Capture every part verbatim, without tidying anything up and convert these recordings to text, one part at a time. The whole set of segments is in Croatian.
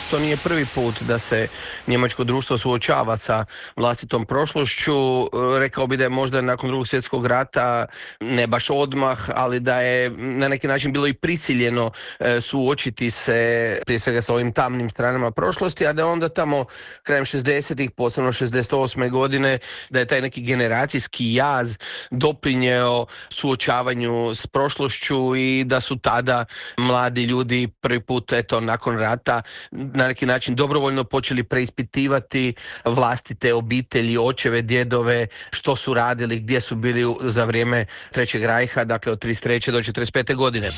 to nije prvi put da se njemačko društvo suočava sa vlastitom prošlošću. Rekao bi da je možda nakon Drugog svjetskog rata, ne baš odmah, ali da je na neki način bilo i prisiljeno suočiti se prije svega sa ovim tamnim stranama prošlosti, a da onda tamo krajem šezdesetih, posebno šezdeset osme godine, da je taj neki generacijski jaz doprinjeo suočavanju s prošlošću i da su tada mladi ljudi prvi put, eto, nakon rata na neki način dobrovoljno počeli preispitivati vlastite obitelji, očeve, djedove, što su radili, gdje su bili za vrijeme Trećeg rajha, dakle od trideset treće do četrdeset pete godine.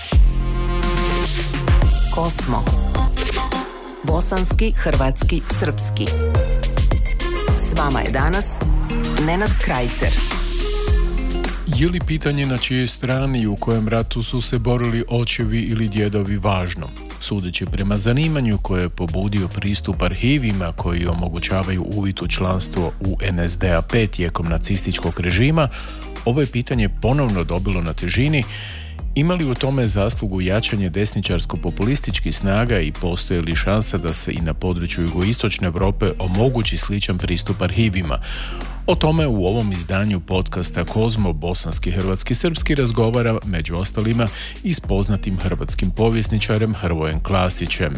Kosmo. Bosanski, hrvatski, srpski. S vama je danas Nenad Krajcer. Je li pitanje na čijoj strani i u kojem ratu su se borili očevi ili djedovi važno? Sudeći prema zanimanju koje je pobudio pristup arhivima koji omogućavaju uvid u članstvo u en es de a pe tijekom nacističkog režima, ovo je pitanje ponovno dobilo na težini. Ima li u tome zaslugu jačanje desničarsko-populističkih snaga i postoje li šansa da se i na području jugoistočne Europe omogući sličan pristup arhivima? O tome u ovom izdanju podcasta Kozmo, bosanski, hrvatski, srpski razgovara među ostalima i s poznatim hrvatskim povjesničarem Hrvojem Klasićem.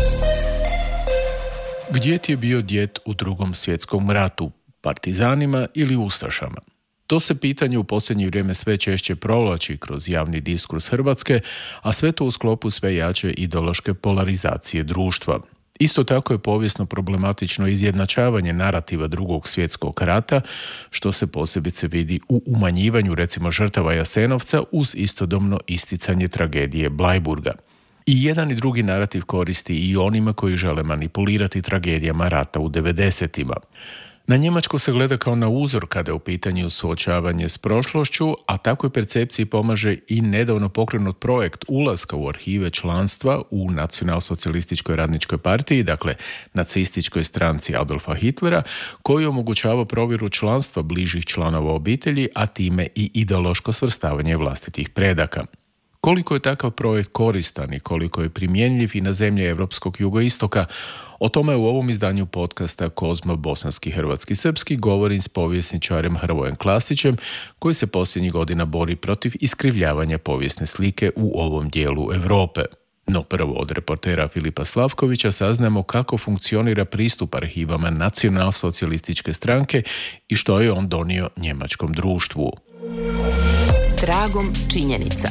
Gdje ti je bio djed u Drugom svjetskom ratu? Partizanima ili ustašama? To se pitanje u posljednje vrijeme sve češće provlači kroz javni diskurs Hrvatske, a sve to u sklopu sve jače ideološke polarizacije društva. Isto tako je povijesno problematično izjednačavanje narativa Drugog svjetskog rata, što se posebice vidi u umanjivanju recimo žrtava Jasenovca uz istodobno isticanje tragedije Bleiburga. I jedan i drugi narativ koristi i onima koji žele manipulirati tragedijama rata u devedesetima. Na Njemačku se gleda kao na uzor kada je u pitanju suočavanje s prošlošću, a takvoj percepciji pomaže i nedavno pokrenut projekt ulaska u arhive članstva u Nacionalsocijalističkoj radničkoj partiji, dakle nacističkoj stranci Adolfa Hitlera, koji omogućava provjeru članstva bližih članova obitelji, a time i ideološko svrstavanje vlastitih predaka. Koliko je takav projekt koristan i koliko je primjenjiv i na zemlje europskog jugoistoka, o tome u ovom izdanju podcasta Kozmo, bosanski, hrvatski, srpski govorim s povjesničarem Hrvojem Klasićem, koji se posljednjih godina bori protiv iskrivljavanja povijesne slike u ovom dijelu Europe. No prvo od reportera Filipa Slavkovića saznamo kako funkcionira pristup arhivama Nacionalsocijalističke stranke i što je on donio njemačkom društvu. Tragom činjenica.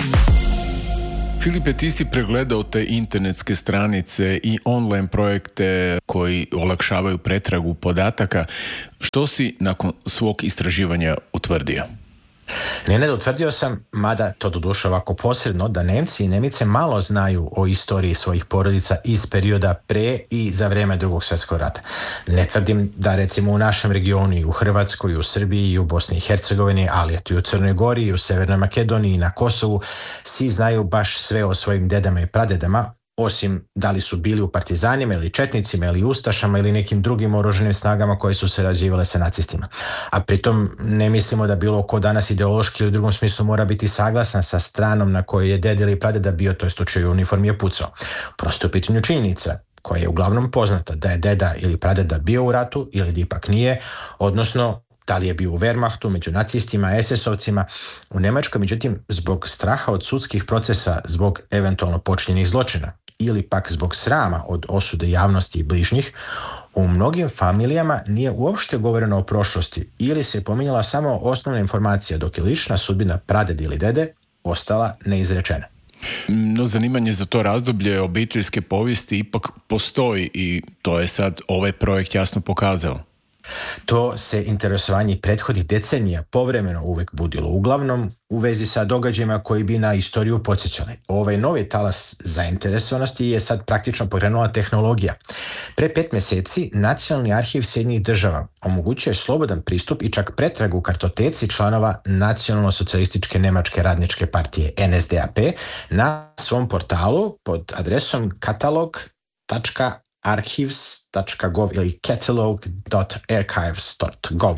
Filipe, ti si pregledao te internetske stranice i online projekte koji olakšavaju pretragu podataka. Što si nakon svog istraživanja utvrdio? Nenad, utvrdio sam, mada to doduše ovako posredno, da Nemci i Nemice malo znaju o istoriji svojih porodica iz perioda pre i za vrijeme Drugog svjetskog rata. Ne tvrdim da recimo u našem regionu i u Hrvatskoj, i u Srbiji, i u Bosni i Hercegovini, ali i u Crnoj Gori, i u Severnoj Makedoniji, i na Kosovu, svi znaju baš sve o svojim dedama i pradedama, osim da li su bili u partizanima ili četnicima ili ustašama ili nekim drugim oružanim snagama koje su se razvijale sa nacistima. A pritom ne mislimo da bilo ko danas ideološki ili u drugom smislu mora biti saglasan sa stranom na kojoj je deda ili pradeda bio, to jest u čijoj uniformi je pucao. Prosto u pitanju činjenica koja je uglavnom poznata da je deda ili pradeda bio u ratu ili da ipak nije, odnosno da li je bio u Wehrmachtu, među nacistima, es es ovcima u Njemačkoj, međutim zbog straha od sudskih procesa, zbog eventualno počinjenih zločina ili pak zbog srama od osude javnosti i bližnjih, u mnogim familijama nije uopšte govoreno o prošlosti ili se pominjala samo osnovna informacija, dok je lična sudbina pradede ili dede ostala neizrečena. No, zanimanje za to razdoblje obiteljske povijesti ipak postoji i to je sad ovaj projekt jasno pokazao. To se interesovanje prethodnih decenija povremeno uvek budilo, uglavnom u vezi sa događajima koji bi na istoriju podsjećali. Ovaj novi talas zainteresovanosti je sad praktično pokrenula tehnologija. Pre pet mjeseci Nacionalni arhiv Sjedinjenih država omogućuje slobodan pristup i čak pretragu kartoteci članova Nacionalno-socijalističke Nemačke radničke partije en es de a pe na svom portalu pod adresom katalog tačka archives dot gov ili catalog dot archives dot gov.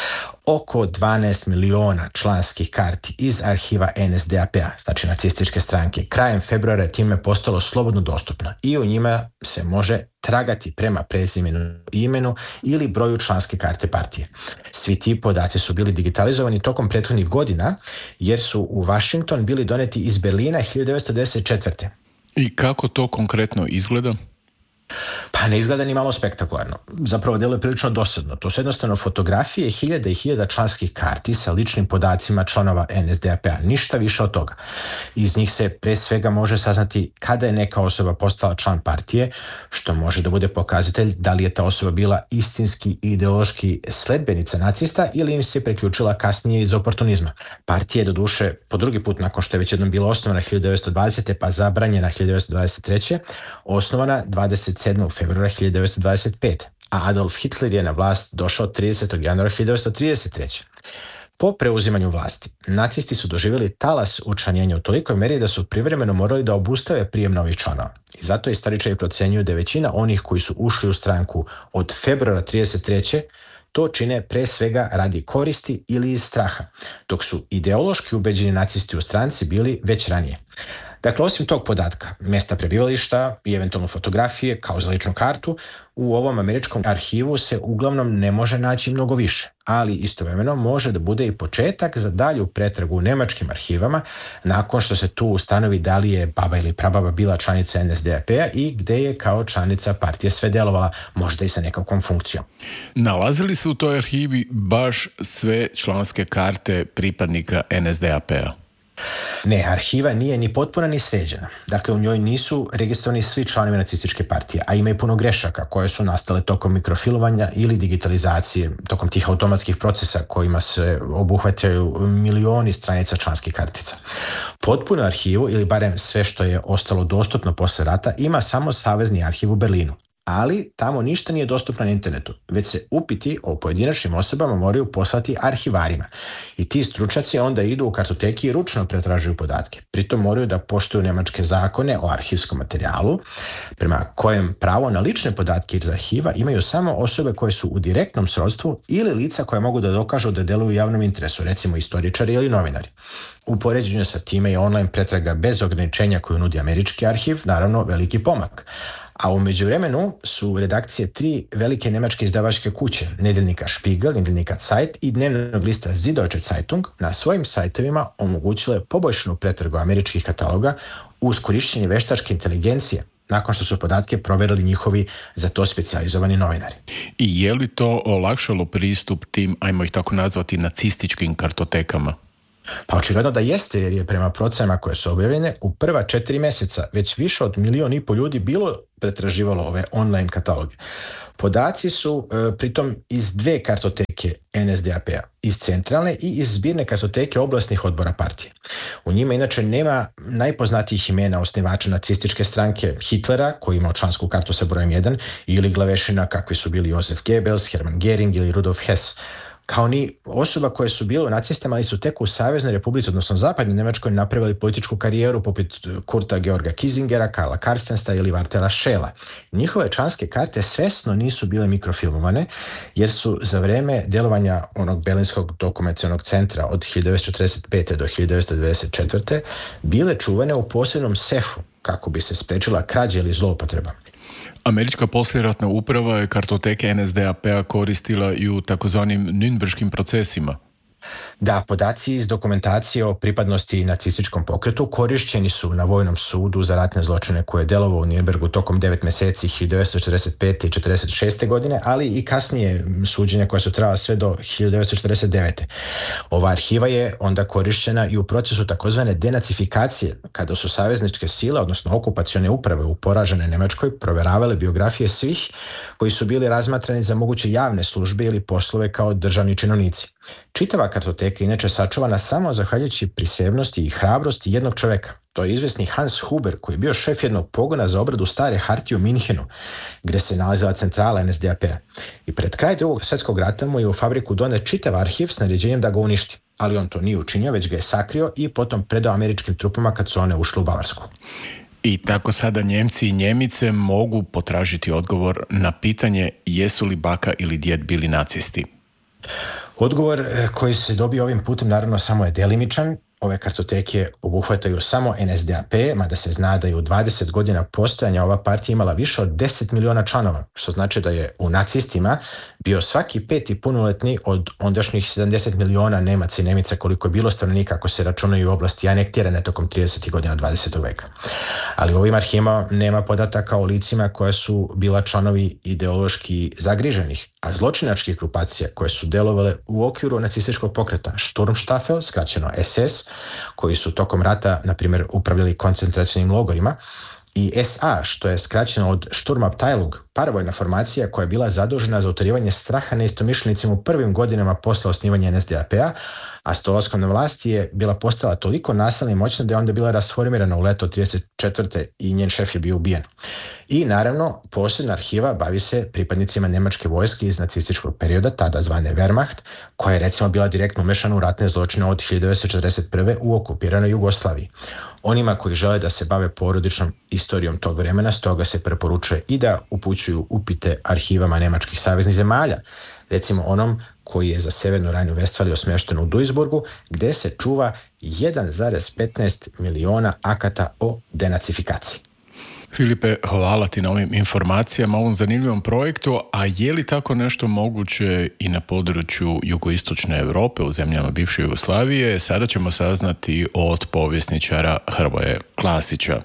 Oko dvanaest miliona članskih karti iz arhiva N S D A P-a, znači nacističke stranke, krajem februara time postalo slobodno dostupno i u njima se može tragati prema prezimenu, imenu ili broju članske karte partije. Svi ti podaci su bili digitalizovani tokom prethodnih godina jer su u Washington bili doneti iz Berlina hiljadu devetsto devedeset četvrte. I kako to konkretno izgleda? Pa ne izgleda ni malo spektakularno. Zapravo djeluje prilično dosadno. To su jednostavno fotografije hiljada i hiljada članskih karti sa ličnim podacima članova N S D A P-a. Ništa više od toga. Iz njih se pre svega može saznati kada je neka osoba postala član partije, što može da bude pokazatelj da li je ta osoba bila istinski ideološki sledbenica nacista ili im se priključila kasnije iz oportunizma. Partija je doduše po drugi put nakon što je već jednom bila osnovana hiljadu devetsto dvadesete pa zabranjena hiljadu devetsto dvadeset treće osnovana dvadeset sedmog februara hiljadu devetsto dvadeset pete. a Adolf Hitler je na vlast došao tridesetog januara hiljadu devetsto trideset treće. Po preuzimanju vlasti, nacisti su doživjeli talas učlanjenja u tolikoj meri da su privremeno morali da obustave prijem novih članova. I zato istoričari procjenjuju da je većina onih koji su ušli u stranku od februara trideset treće to čine pre svega radi koristi ili iz straha, dok su ideološki ubeđeni nacisti u stranci bili već ranije. Dakle, osim tog podatka, mjesta prebivališta i eventualno fotografije kao za ličnu kartu, u ovom američkom arhivu se uglavnom ne može naći mnogo više, ali istovremeno može da bude i početak za dalju pretragu u nemačkim arhivama nakon što se tu ustanovi da li je baba ili prababa bila članica N S D A P-a i gde je kao članica partije sve delovala, možda i sa nekakvom funkcijom. Nalazili se u toj arhivi baš sve članske karte pripadnika N S D A P-a? Ne, arhiva nije ni potpuna ni sređena. Dakle, u njoj nisu registrovani svi članovi nacističke partije, a ima i puno grešaka koje su nastale tokom mikrofilovanja ili digitalizacije, tokom tih automatskih procesa kojima se obuhvataju milioni stranica članskih kartica. Potpunu arhivu, ili barem sve što je ostalo dostupno posle rata, ima samo Savezni arhiv u Berlinu. Ali tamo ništa nije dostupno na internetu, već se upiti o pojedinačnim osobama moraju poslati arhivarima. I ti stručnjaci onda idu u kartoteki i ručno pretražuju podatke. Pritom moraju da poštuju nemačke zakone o arhivskom materijalu, prema kojem pravo na lične podatke iz arhiva imaju samo osobe koje su u direktnom srodstvu ili lica koje mogu da dokažu da deluju u javnom interesu, recimo istoričari ili novinari. U poređenju sa time je online pretraga bez ograničenja koju nudi američki arhiv, naravno veliki pomak. A u međuvremenu su redakcije tri velike nemačke izdavačke kuće, nedeljnika Spiegel, nedeljnika Zeit i dnevnog lista Süddeutsche Zeitung, na svojim sajtovima omogućile poboljšanu pretragu američkih kataloga uz korišćenje veštačke inteligencije, nakon što su podatke proverili njihovi za to specijalizovani novinari. I je li to olakšalo pristup tim, ajmo ih tako nazvati, nacističkim kartotekama? Pa očigledno da jeste, jer je prema procenama koje su objavljene u prva četiri mjeseca već više od milion i pol ljudi bilo pretraživalo ove online kataloge. Podaci su e, pritom iz dve kartoteke N S D A P-a, iz centralne i iz zbirne kartoteke oblasnih odbora partije. U njima inače nema najpoznatijih imena osnivača nacističke stranke Hitlera, koji imao člansku kartu sa brojem jedan, ili glavešina kakvi su bili Josef Goebbels, Hermann Göring ili Rudolf Hess, kao ni osoba koje su bile u nacistama, ali su tek u Saveznoj Republici, odnosno Zapadnoj Njemačkoj, napravili političku karijeru poput Kurta Georga Kissingera, Karla Karstensta ili Vartela Schela. Njihove članske karte svesno nisu bile mikrofilmovane, jer su za vreme djelovanja onog Berlinskog dokumentacionog centra od hiljadu devetsto četrdeset pete do hiljadu devetsto devedeset četvrte bile čuvane u posebnom sefu, kako bi se sprečila krađa ili zloupotreba. Američka poslijeratna uprava je kartoteke N S D A P-a koristila i u takozvanim Nürnberškim procesima. Da, podaci iz dokumentacije o pripadnosti nacističkom pokretu korišćeni su na vojnom sudu za ratne zločine koje je delovao u Nürnbergu tokom devet mjeseci hiljadu devetsto četrdeset pete i četrdeset šeste godine, ali i kasnije suđenja koja su trajala sve do hiljadu devetsto četrdeset devete. Ova arhiva je onda korišćena i u procesu takozvane denacifikacije, kada su savezničke sile, odnosno okupacione uprave u poraženoj Njemačkoj, proveravale biografije svih koji su bili razmatrani za moguće javne službe ili poslove kao državni činovnici. Čitava kartoteka inače sačuvana samo zahvaljujući prisebnosti i hrabrosti jednog čovjeka. To je izvesni Hans Huber, koji je bio šef jednog pogona za obradu stare hartije u Minhenu, gdje se nalazila centrala N S D A P-a. I pred kraj drugog svjetskog rata mu je u fabriku donet čitav arhiv s naređenjem da ga uništi. Ali on to nije učinio, već ga je sakrio i potom predao američkim trupama kad su one ušle u Bavarsku. I tako sada Njemci i Njemice mogu potražiti odgovor na pitanje jesu li baka ili djed bili nacisti. Odgovor koji se dobio ovim putem naravno samo je delimičan. Ove kartoteke obuhvataju samo N S D A P, mada se zna da je u dvadeset godina postojanja ova partija imala više od deset miliona članova, što znači da je u nacistima bio svaki peti punoletni od ondašnjih sedamdeset miliona Nemaca i Nemica koliko je bilo stanovnika ako se računaju u oblasti anektirane tokom tridesetih godina dvadesetog veka. Ali u ovim arhivima nema podataka o licima koja su bila članovi ideološki zagriženih, a zločinačkih grupacija koje su delovale u okviru nacističkog pokreta Sturmstaffel, skraćeno S S, koji su tokom rata, na primjer, upravljali koncentracionim logorima, i S A, što je skraćeno od Sturmabteilung, paravojna formacija koja je bila zadužena za utjerivanje straha neistomišljenicima u prvim godinama posle osnivanja N S D A P-a, a s dolaskom na vlasti je bila postala toliko nasilna i moćna da je onda bila rasformirana u leto trideset četvrte i njen šef je bio ubijen. I naravno, posebna arhiva bavi se pripadnicima njemačke vojske iz nacističkog perioda, tada zvane Wehrmacht, koja je recimo bila direktno umešana u ratne zločine od hiljadu devetsto četrdeset prve u okupiranoj Jugoslaviji. Onima koji žele da se bave porodičnom istorijom tog vremena, stoga se preporučuje i da upućuju upite arhivama nemačkih saveznih zemalja, recimo onom koji je za Severnu Rajnu Vestfaliju smješten u Duisburgu, gdje se čuva jedan zarez petnaest miliona akata o denacifikaciji. Filipe, hvala ti na ovim informacijama, ovom zanimljivom projektu, a je li tako nešto moguće i na području jugoistočne Europe, u zemljama bivše Jugoslavije? Sada ćemo saznati od povjesničara Hrvoje Klasića.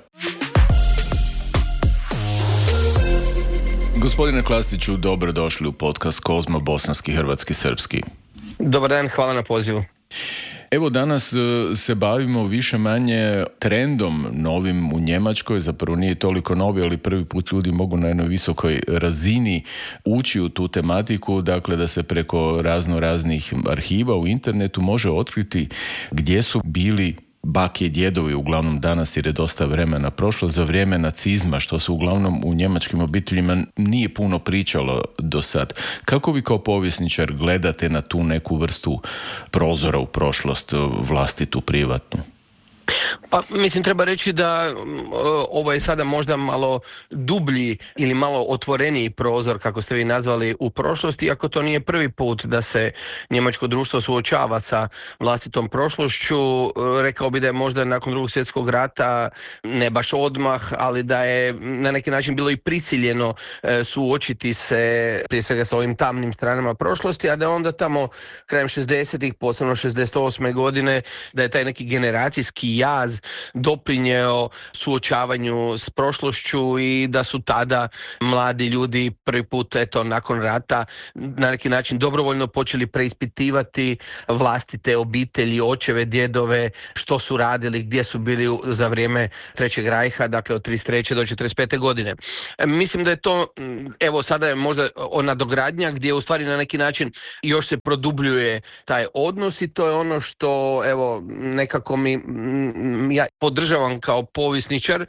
Gospodine Klasiću, dobrodošli u podcast Kozmo, bosanski, hrvatski, srpski. Dobar dan, hvala na pozivu. Evo danas se bavimo više manje trendom novim u Njemačkoj, zapravo nije toliko novi, ali prvi put ljudi mogu na jednoj visokoj razini ući u tu tematiku, dakle da se preko razno raznih arhiva u internetu može otkriti gdje su bili bake i djedovi, uglavnom danas jer je dosta vremena prošlo, za vrijeme nacizma, što se uglavnom u njemačkim obiteljima nije puno pričalo do sad. Kako vi kao povjesničar gledate na tu neku vrstu prozora u prošlost, vlastitu, privatnu? Pa mislim treba reći da ovo je sada možda malo dublji ili malo otvoreniji prozor, kako ste vi nazvali, u prošlosti, iako to nije prvi put da se njemačko društvo suočava sa vlastitom prošlošću. Rekao bi da je možda nakon Drugog svjetskog rata, ne baš odmah, ali da je na neki način bilo i prisiljeno suočiti se prije svega sa ovim tamnim stranama prošlosti, a da onda tamo krajem šezdesetih, posebno šezdeset osme godine, da je taj neki generacijski jaz doprinjeo suočavanju s prošlošću i da su tada mladi ljudi prvi put, eto, nakon rata na neki način dobrovoljno počeli preispitivati vlastite obitelji, očeve, djedove, što su radili, gdje su bili za vrijeme Trećeg rajha, dakle od trideset treće do četrdeset pete godine. Mislim da je to, evo sada je možda nadogradnja gdje u stvari na neki način još se produbljuje taj odnos i to je ono što, evo, nekako mi ja podržavam kao povjesničar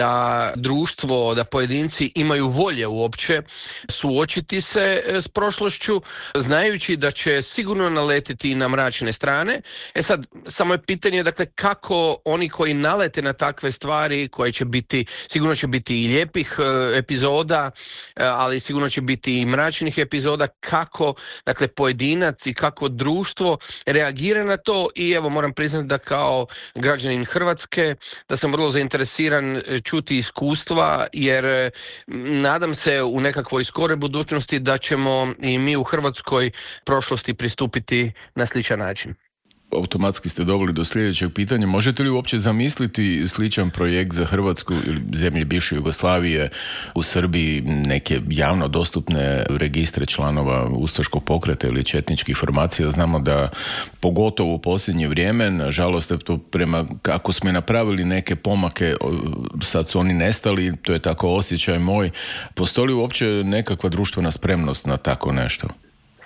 da društvo, da pojedinci imaju volje uopće suočiti se s prošlošću, znajući da će sigurno naletiti na mračne strane. E sad, samo je pitanje, dakle, kako oni koji nalete na takve stvari, koje će biti, sigurno će biti i lijepih e, epizoda, e, ali sigurno će biti i mračnih epizoda, kako, dakle, pojedinac i kako društvo reagira na to. I evo, moram priznati da kao građanin Hrvatske, da sam vrlo zainteresiran čuti iskustva, jer nadam se u nekakvoj skoroj budućnosti da ćemo i mi u Hrvatskoj prošlosti pristupiti na sličan način. Automatski ste doveli do sljedećeg pitanja. Možete li uopće zamisliti sličan projekt za Hrvatsku ili zemlje bivše Jugoslavije, u Srbiji, neke javno dostupne registre članova ustaškog pokreta ili četničkih formacija? Znamo da pogotovo u posljednje vrijeme, nažalost, to prema kako smo napravili neke pomake, sad su oni nestali, to je tako osjećaj moj. Postoji li uopće nekakva društvena spremnost na tako nešto?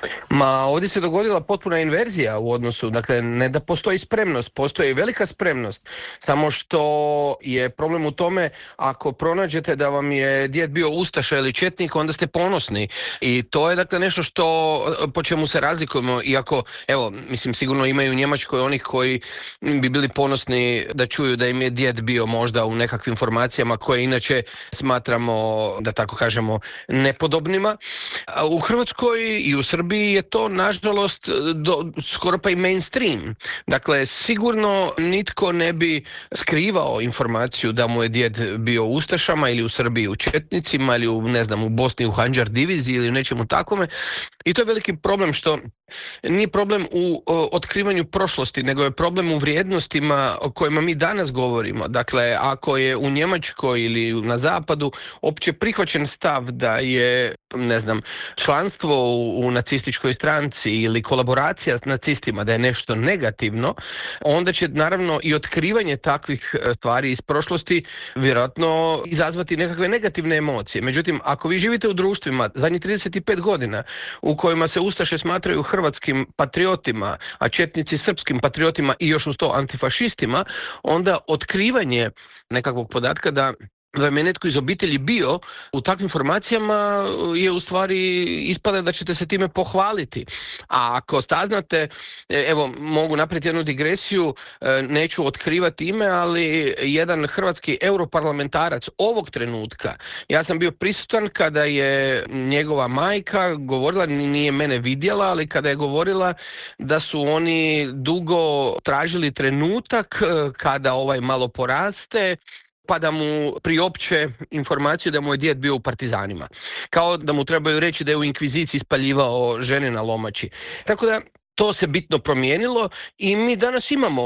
Ma ovdje se dogodila potpuna inverzija u odnosu, dakle ne da postoji spremnost, postoji velika spremnost, samo što je problem u tome ako pronađete da vam je djed bio ustaša ili četnik, onda ste ponosni i to je dakle nešto što po čemu se razlikujemo, iako evo mislim sigurno imaju u Njemačkoj onih koji bi bili ponosni da čuju da im je djed bio možda u nekakvim formacijama koje inače smatramo da tako kažemo nepodobnima. A u Hrvatskoj i u Srbiji je to nažalost do, skoro pa i mainstream. Dakle, sigurno nitko ne bi skrivao informaciju da mu je djed bio u ustašama ili u Srbiji u četnicima ili u, ne znam, u Bosni u Handžar diviziji ili nečemu takome. I to je veliki problem što nije problem u o, otkrivanju prošlosti, nego je problem u vrijednostima o kojima mi danas govorimo. Dakle, ako je u Njemačkoj ili na zapadu opće prihvaćen stav da je, ne znam, članstvo u, u nacističkoj stranci ili kolaboracija s nacistima da je nešto negativno, onda će naravno i otkrivanje takvih stvari iz prošlosti vjerojatno izazvati nekakve negativne emocije. Međutim, ako vi živite u društvima zadnjih trideset pet godina u kojima se ustaše smatraju hrvatskim patriotima, a četnici srpskim patriotima i još uz to antifašistima, onda otkrivanje nekakvog podatka da da je netko iz obitelji bio u takvim formacijama je u stvari ispada da ćete se time pohvaliti. A ako saznate, evo mogu napraviti jednu digresiju, neću otkrivati ime, ali jedan hrvatski europarlamentarac ovog trenutka, ja sam bio prisutan kada je njegova majka govorila, nije mene vidjela, ali kada je govorila da su oni dugo tražili trenutak kada ovaj malo poraste, pa da mu priopće informaciju da mu je djed bio u partizanima. Kao da mu trebaju reći da je u inkviziciji spaljivao žene na lomači. Tako da to se bitno promijenilo i mi danas imamo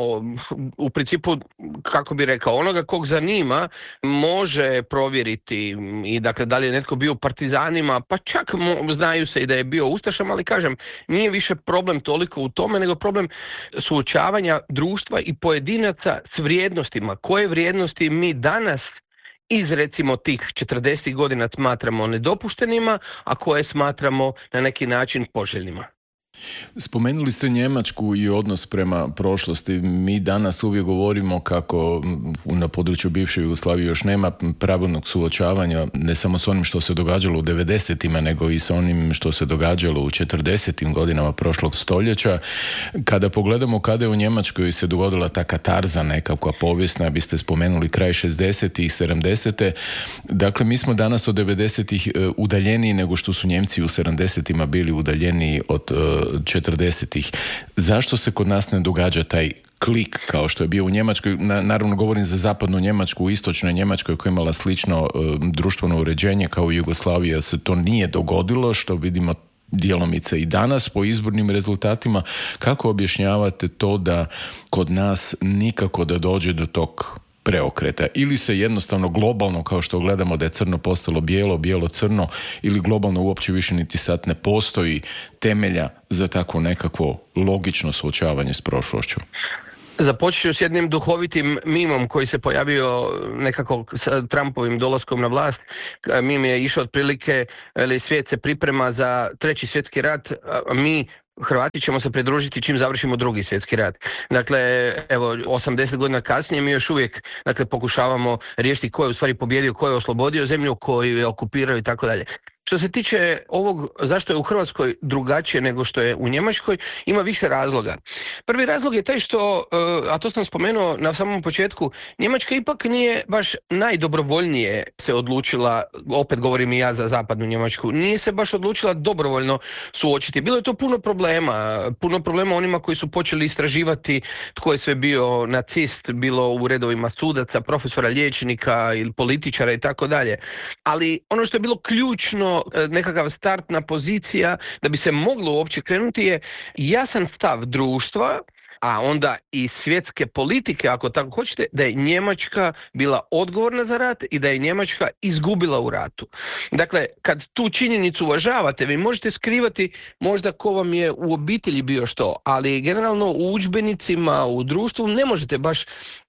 u principu, kako bi rekao, onoga kog zanima može provjeriti i dakle da li je netko bio u partizanima, pa čak mo, znaju se i da je bio ustašama, ali kažem, nije više problem toliko u tome, nego problem suočavanja društva i pojedinaca s vrijednostima. Koje vrijednosti mi danas iz recimo tih četrdesetih godina smatramo nedopuštenima, a koje smatramo na neki način poželjnima. Spomenuli ste Njemačku i odnos prema prošlosti. Mi danas uvijek govorimo kako na području bivše Jugoslavije još nema pravilnog suočavanja ne samo s onim što se događalo u devedesetima, nego i s onim što se događalo u četrdesetim godinama prošlog stoljeća. Kada pogledamo kada je u Njemačkoj se dogodila ta katarza nekakva povijesna, biste spomenuli kraj šezdesetih, sedamdesete. Dakle, mi smo danas od devedesetih udaljeniji nego što su Njemci u sedamdesetima bili udaljeniji od četrdesetih. Zašto se kod nas ne događa taj klik kao što je bio u Njemačkoj? Na, naravno govorim za zapadnu Njemačku, u istočnoj Njemačkoj koja je imala slično uh, društveno uređenje kao i Jugoslavija, se to nije dogodilo, što vidimo djelomice i danas po izbornim rezultatima. Kako objašnjavate to da kod nas nikako da dođe do tog preokreta? Ili se jednostavno globalno, kao što gledamo da je crno postalo bijelo, bijelo crno, ili globalno uopće više niti sad ne postoji temelja za takvo nekakvo logično suočavanje s prošlošću? Započet ću s jednim duhovitim mimom koji se pojavio nekako sa Trumpovim dolaskom na vlast. Mim je išao otprilike, ali svijet se priprema za treći svjetski rat, a mi Hrvati ćemo se pridružiti čim završimo drugi svjetski rat. Dakle, evo, osamdeset godina kasnije mi još uvijek dakle, pokušavamo riješiti ko je u stvari pobjedio, ko je oslobodio zemlju, koju je okupirao i tako dalje. Što se tiče ovog, zašto je u Hrvatskoj drugačije nego što je u Njemačkoj, ima više razloga. Prvi razlog je taj što, a to sam spomenuo na samom početku, Njemačka ipak nije baš najdobrovoljnije se odlučila, opet govorim i ja za zapadnu Njemačku, nije se baš odlučila dobrovoljno suočiti. Bilo je to puno problema, puno problema onima koji su počeli istraživati tko je sve bio nacist, bilo u redovima sudaca, profesora, liječnika ili političara i tako dalje. Ali ono što je bilo ključno, nekakav startna pozicija da bi se moglo uopće krenuti je jasan stav društva, a onda i svjetske politike, ako tako hoćete, da je Njemačka bila odgovorna za rat i da je Njemačka izgubila u ratu. Dakle, kad tu činjenicu uvažavate, vi možete skrivati možda ko vam je u obitelji bio što, ali generalno u udžbenicima, u društvu ne možete baš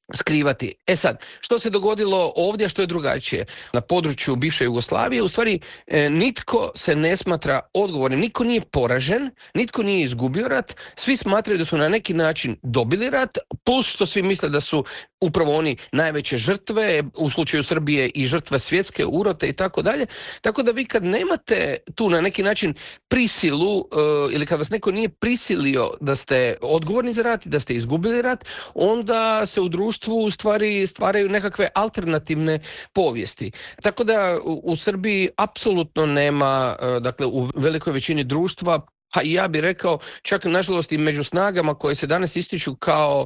skrivati. E sad, što se dogodilo ovdje, što je drugačije? Na području bivše Jugoslavije, u stvari e, nitko se ne smatra odgovornim, nitko nije poražen, nitko nije izgubio rat, svi smatraju da su na neki način dobili rat, plus što svi misle da su upravo oni najveće žrtve, u slučaju Srbije i žrtve svjetske urote i tako dalje. Tako da vi kad nemate tu na neki način prisilu, e, ili kad vas neko nije prisilio da ste odgovorni za rat i da ste izgubili rat, onda se u društvu u stvari stvaraju nekakve alternativne povijesti. Tako da u, u Srbiji apsolutno nema, dakle u velikoj većini društva, a i ja bih rekao čak nažalost i među snagama koje se danas ističu kao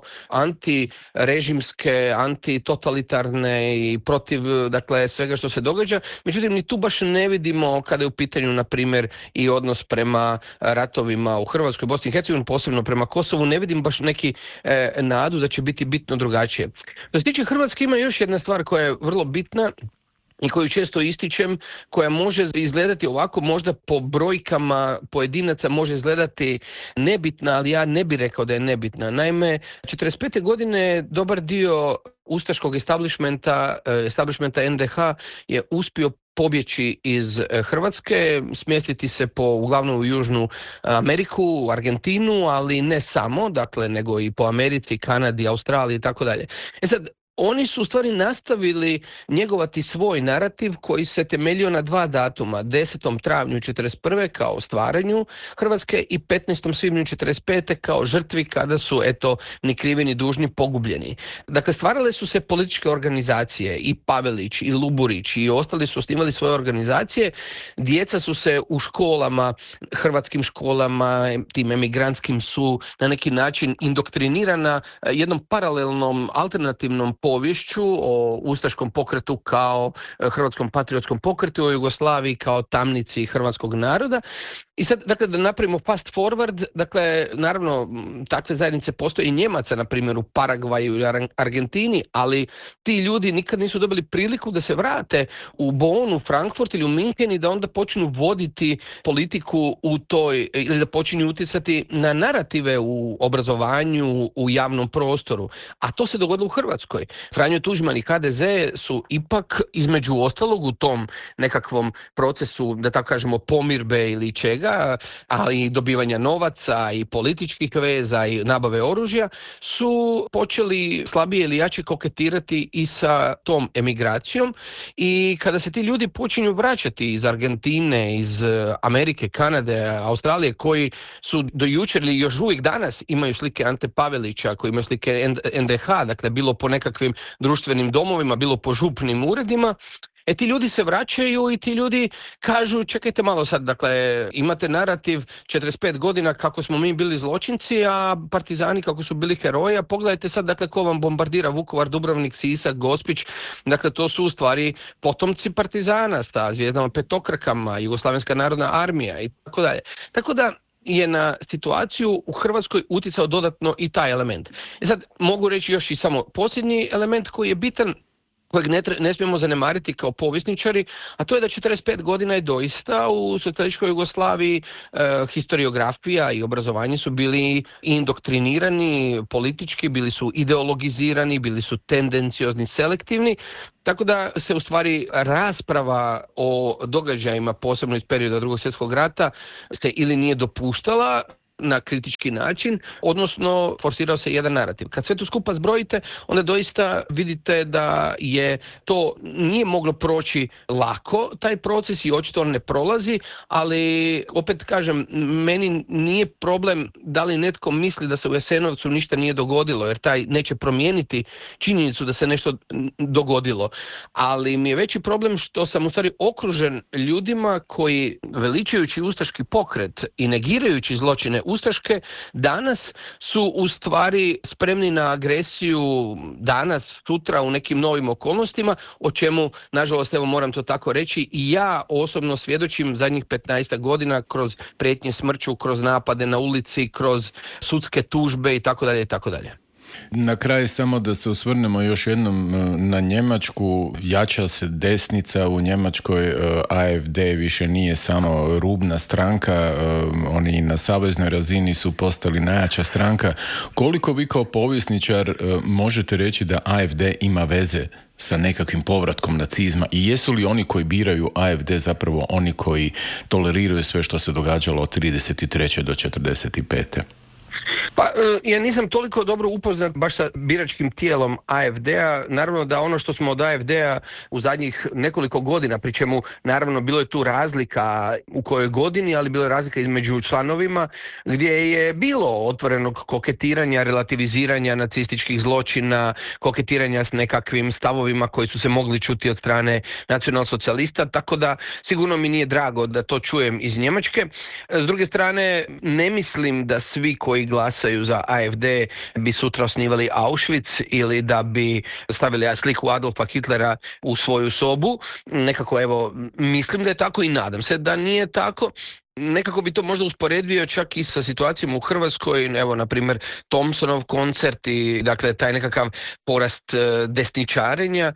antirežimske, antitotalitarne i protiv dakle svega što se događa, međutim ni tu baš ne vidimo kada je u pitanju na primjer i odnos prema ratovima u Hrvatskoj, Bosni i Hercegovini, posebno prema Kosovu, ne vidim baš neki e, nadu da će biti bitno drugačije. Što se tiče Hrvatske ima još jedna stvar koja je vrlo bitna i koju često ističem, koja može izgledati ovako, možda po brojkama pojedinaca može izgledati nebitna, ali ja ne bih rekao da je nebitna. Naime, četrdeset pete godine dobar dio ustaškog establishmenta, establishmenta en de ha je uspio pobjeći iz Hrvatske, smjestiti se po uglavnom u Južnu Ameriku, u Argentinu, ali ne samo, dakle, nego i po Americi, Kanadi, Australiji i tako dalje. E sad, oni su u stvari nastavili njegovati svoj narativ koji se temeljio na dva datuma, desetom travnju četrdeset prve kao stvaranju Hrvatske i petnaestom svibnju četrdeset pete kao žrtvi kada su, eto, ni krivi ni dužni pogubljeni. Dakle, stvarale su se političke organizacije, i Pavelić, i Luburić, i ostali su osnivali svoje organizacije. Djeca su se u školama, hrvatskim školama, tim emigrantskim, su na neki način indoktrinirana jednom paralelnom, alternativnom povješću o ustaškom pokretu kao hrvatskom patriotskom pokretu, o Jugoslaviji kao tamnici hrvatskog naroda. I sad, dakle, da napravimo fast forward, dakle, naravno, takve zajednice postoje i Njemaca, na primjer, u Paragvaju i Argentini, ali ti ljudi nikad nisu dobili priliku da se vrate u Bonn, u Frankfurt ili u München i da onda počnu voditi politiku u toj, ili da počinju utjecati na narative u obrazovanju, u javnom prostoru. A to se dogodilo u Hrvatskoj. Franjo Tuđman i ha de ze su ipak, između ostalog, u tom nekakvom procesu, da tako kažemo, pomirbe ili čega, ali i dobivanja novaca i političkih veza i nabave oružja, su počeli slabije ili jače koketirati i sa tom emigracijom. I kada se ti ljudi počinju vraćati iz Argentine, iz Amerike, Kanade, Australije, koji su do jučer ili još uvijek danas imaju slike Ante Pavelića, koji imaju slike en de ha, dakle bilo po nekakvim društvenim domovima, bilo po župnim uredima, E ti ljudi se vraćaju i ti ljudi kažu čekajte malo sad, dakle imate narativ četrdeset pet godina kako smo mi bili zločinci, a partizani kako su bili heroji, a pogledajte sad dakle ko vam bombardira Vukovar, Dubrovnik, Sisak, Gospić, dakle to su u stvari potomci partizana sa zvijezdama petokrakama, Jugoslavenska narodna armija i tako dalje. Tako da je na situaciju u Hrvatskoj utjecao dodatno i taj element. I sad mogu reći još i samo posljednji element koji je bitan, kojeg ne, ne smijemo zanemariti kao povjesničari, a to je da četrdeset pet godina je doista u socijalističkoj Jugoslaviji e, historiografija i obrazovanje su bili indoktrinirani politički, bili su ideologizirani, bili su tendenciozni, selektivni, tako da se u stvari rasprava o događajima, posebno iz perioda Drugog svjetskog rata, se ili nije dopuštala na kritički način, odnosno forsirao se jedan narativ. Kad sve to skupa zbrojite, onda doista vidite da je to nije moglo proći lako, taj proces, i očito on ne prolazi, ali opet kažem, meni nije problem da li netko misli da se u Jasenovcu ništa nije dogodilo, jer taj neće promijeniti činjenicu da se nešto dogodilo. Ali mi je veći problem što sam u stvari okružen ljudima koji, veličajući ustaški pokret i negirajući zločine ustaške, danas su u stvari spremni na agresiju danas, sutra, u nekim novim okolnostima, o čemu, nažalost, evo moram to tako reći, i ja osobno svjedočim zadnjih petnaest godina kroz prijetnje smrću, kroz napade na ulici, kroz sudske tužbe i tako dalje i tako dalje. Na kraju samo da se osvrnemo još jednom na Njemačku. Jača se desnica u Njemačkoj, A F D više nije samo rubna stranka, oni na saveznoj razini su postali najjača stranka. Koliko vi kao povjesničar možete reći da A F D ima veze sa nekakvim povratkom nacizma i jesu li oni koji biraju A F D zapravo oni koji toleriraju sve što se događalo od trideset treće do četrdeset pete? Pa ja nisam toliko dobro upoznat baš sa biračkim tijelom A F D-a. Naravno da ono što smo od A F D-a u zadnjih nekoliko godina, pri čemu naravno bilo je tu razlika u kojoj godini, ali bilo je razlika između članovima gdje je bilo otvorenog koketiranja, relativiziranja nacističkih zločina, koketiranja s nekakvim stavovima koji su se mogli čuti od strane nacionalsocijalista, tako da sigurno mi nije drago da to čujem iz Njemačke. S druge strane, ne mislim da svi koji glasaju za A F D bi sutra osnivali Auschwitz ili da bi stavili sliku Adolfa Hitlera u svoju sobu. Nekako evo, mislim da je tako i nadam se da nije tako. Nekako bi to možda usporedio čak i sa situacijom u Hrvatskoj, evo na primjer Thompsonov koncert i dakle taj nekakav porast desničarenja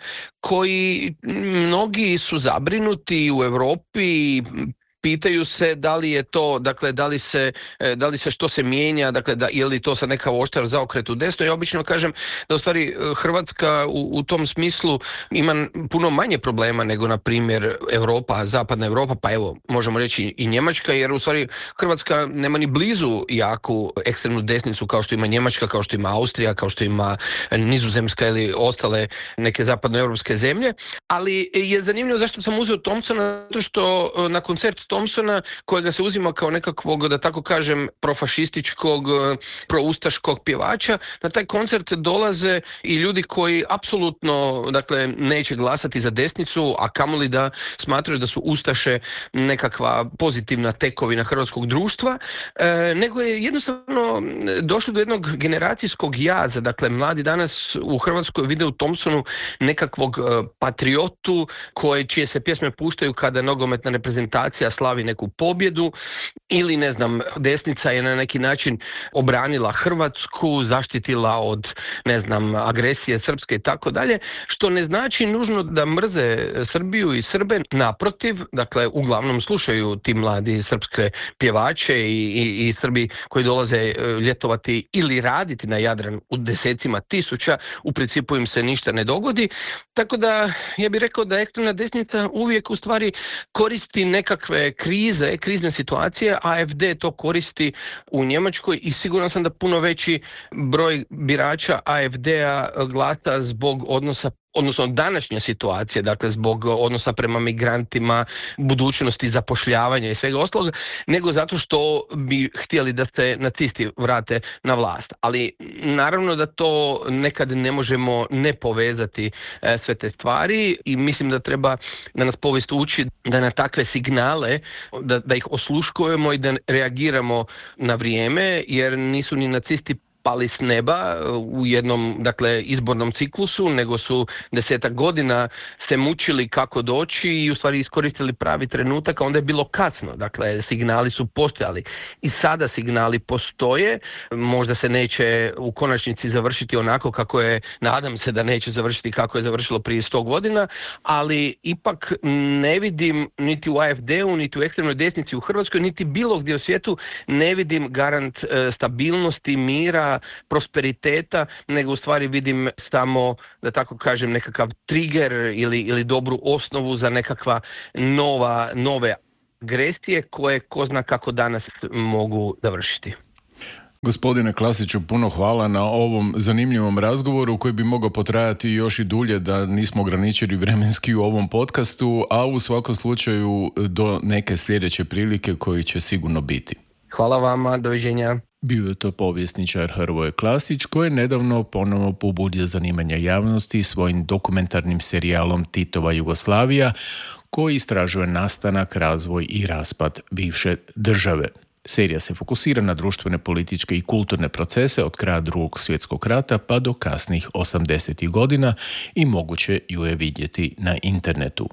koji mnogi su zabrinuti u Europi. Pitaju se da li je to, dakle, da li se, da li se što se mijenja, dakle, da, je li to sad neka oštar zaokret u desno. Ja obično kažem da u stvari Hrvatska u, u tom smislu ima puno manje problema nego, na primjer, Europa, zapadna Europa, pa evo, možemo reći i Njemačka, jer u stvari Hrvatska nema ni blizu jaku ekstremnu desnicu kao što ima Njemačka, kao što ima Austrija, kao što ima Nizozemska ili ostale neke zapadnoevropske zemlje. Ali je zanimljivo zašto sam uzeo Thompsona, zato što na koncert Thompsona, kojega se uzima kao nekakvog, da tako kažem, profašističkog, proustaškog pjevača, na taj koncert dolaze i ljudi koji apsolutno, dakle, neće glasati za desnicu, a kamoli da smatraju da su ustaše nekakva pozitivna tekovina hrvatskog društva, e, nego je jednostavno došlo do jednog generacijskog jaza. Dakle, mladi danas u Hrvatskoj vide u Thompsonu nekakvog patriotu koje, čije se pjesme puštaju kada nogometna reprezentacija slavi neku pobjedu, ili ne znam, desnica je na neki način obranila Hrvatsku, zaštitila od, ne znam, agresije srpske i tako dalje, što ne znači nužno da mrze Srbiju i Srbe. Naprotiv, dakle, uglavnom slušaju ti mladi srpske pjevače i, i, i Srbi koji dolaze ljetovati ili raditi na Jadran u desecima tisuća, u principu im se ništa ne dogodi. Tako da ja bih rekao da ekstremna desnica uvijek u stvari koristi nekakve krize, krizne situacije. A F D to koristi u Njemačkoj i siguran sam da puno veći broj birača A F D-a glasa zbog odnosa, odnosno današnje situacije, dakle zbog odnosa prema migrantima, budućnosti zapošljavanja i svega ostalog, nego zato što bi htjeli da se nacisti vrate na vlast. Ali naravno da to nekad ne možemo ne povezati e, sve te stvari i mislim da treba, da nas povijest uči da na takve signale, da, da ih osluškujemo i da reagiramo na vrijeme, jer nisu ni nacisti pali s neba u jednom, dakle, izbornom ciklusu, nego su desetak godina se mučili kako doći i u stvari iskoristili pravi trenutak, a onda je bilo kasno. Dakle, signali su postojali i sada signali postoje. Možda se neće u konačnici završiti onako kako je, nadam se da neće završiti kako je završilo prije sto godina, ali ipak ne vidim niti u A F D-u, niti u ekstremnoj desnici u Hrvatskoj, niti bilo gdje u svijetu ne vidim garant e, stabilnosti, mira, prosperiteta, nego u stvari vidim samo, da tako kažem, nekakav trigger ili, ili dobru osnovu za nekakva nova, nove agresije koje ko zna kako danas mogu završiti. Gospodine Klasiću, puno hvala na ovom zanimljivom razgovoru koji bi mogao potrajati još i dulje da nismo ograničili vremenski u ovom podcastu, a u svakom slučaju do neke sljedeće prilike koji će sigurno biti. Hvala vama, doviđenja. Bio je to povjesničar Hrvoje Klasić koji je nedavno ponovo pobudio zanimanje javnosti svojim dokumentarnim serijalom Titova Jugoslavija koji istražuje nastanak, razvoj i raspad bivše države. Serija se fokusira na društvene, političke i kulturne procese od kraja Drugog svjetskog rata pa do kasnih osamdesetih godina i moguće ju je vidjeti na internetu.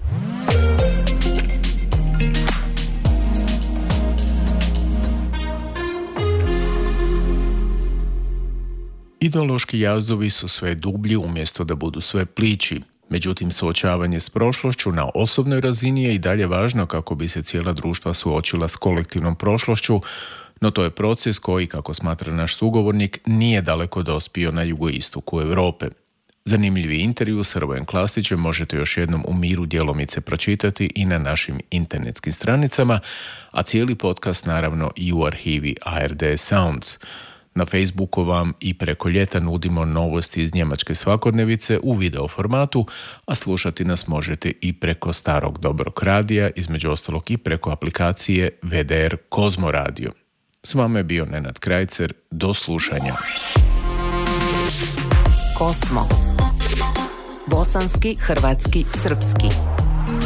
Ideološki jazovi su sve dublji umjesto da budu sve plići. Međutim, suočavanje s prošlošću na osobnoj razini je i dalje važno kako bi se cijela društva suočila s kolektivnom prošlošću, no to je proces koji, kako smatra naš sugovornik, nije daleko dospio na jugoistoku Europe. Zanimljivi intervju s Hrvojem Klastićem možete još jednom u miru djelomice pročitati i na našim internetskim stranicama, a cijeli podcast naravno i u arhivi A R D Sounds. Na Facebooku vam i preko ljeta nudimo novosti iz njemačke svakodnevice u video formatu, a slušati nas možete i preko starog dobrog radija, između ostalog i preko aplikacije V D R Kozmo Radio. S vama je bio Nenad Krajcer, do slušanja. Kosmo. Bosanski, hrvatski, srpski.